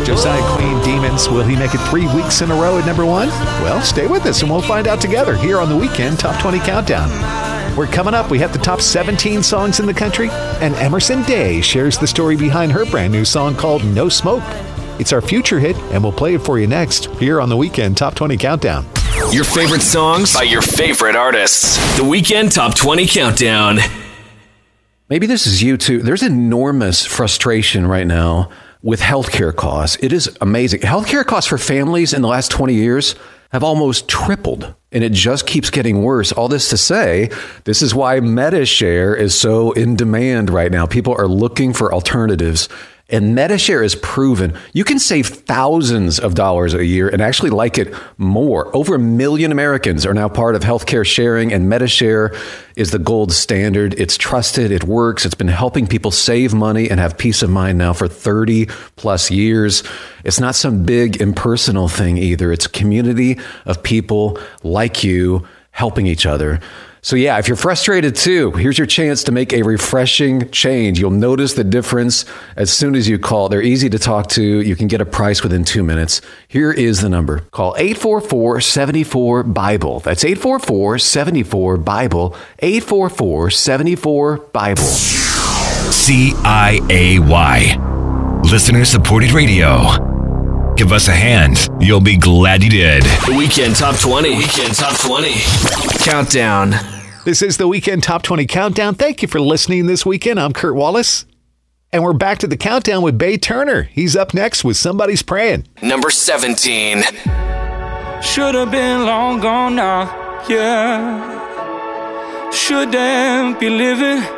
Josiah Queen, Demons. Will he make it 3 weeks in a row at number one? Well, stay with us and we'll find out together here on the Weekend Top 20 Countdown. We're coming up. We have the top 17 songs in the country, and Emerson Day shares the story behind her brand new song called No Smoke. It's our future hit, and we'll play it for you next here on the Weekend Top 20 Countdown. Your favorite songs by your favorite artists. The Weekend Top 20 Countdown. Maybe this is you too. There's enormous frustration right now with healthcare costs. It is amazing. Healthcare costs for families in the last 20 years have almost tripled, and it just keeps getting worse. All this to say, this is why MediShare is so in demand right now. People are looking for alternatives. And MediShare is proven you can save thousands of dollars a year and actually like it more. Over 1 million Americans are now part of healthcare sharing, and MediShare is the gold standard. It's trusted. It works. It's been helping people save money and have peace of mind now for 30 plus years. It's not some big impersonal thing either. It's a community of people like you helping each other. So yeah, if you're frustrated too, here's your chance to make a refreshing change. You'll notice the difference as soon as you call. They're easy to talk to. You can get a price within 2 minutes. Here is the number. Call 844-74-BIBLE. That's 844-74-BIBLE. 844-74-BIBLE. CIAY. Listener-supported radio. Give us a hand. You'll be glad you did. The Weekend Top 20. Weekend Top 20 Countdown. This is the Weekend Top 20 Countdown. Thank you for listening this weekend. I'm Kurt Wallace. And we're back to the countdown with Bay Turner. He's up next with Somebody's Praying. Number 17. Should have been long gone now, yeah. Shouldn't be living